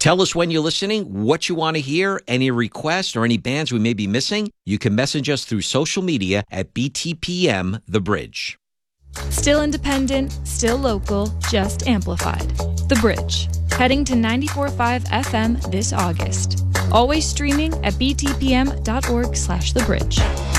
Tell us when you're listening, what you want to hear, any requests or any bands we may be missing. You can message us through social media at BTPM The Bridge. Still independent, still local, just amplified. The Bridge, heading to 94.5 FM this August. Always streaming at btpm.org/thebridge.